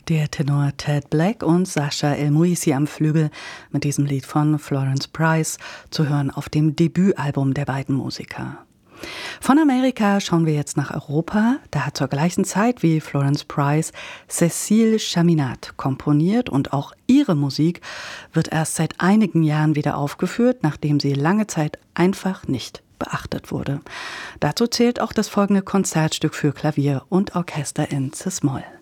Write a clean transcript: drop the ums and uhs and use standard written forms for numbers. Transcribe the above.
Der Tenor Ted Black und Sascha El-Mouissi am Flügel mit diesem Lied von Florence Price, zu hören auf dem Debütalbum der beiden Musiker. Von Amerika schauen wir jetzt nach Europa. Da hat zur gleichen Zeit wie Florence Price Cécile Chaminade komponiert und auch ihre Musik wird erst seit einigen Jahren wieder aufgeführt, nachdem sie lange Zeit einfach nicht beachtet wurde. Dazu zählt auch das folgende Konzertstück für Klavier und Orchester in Cis-Moll.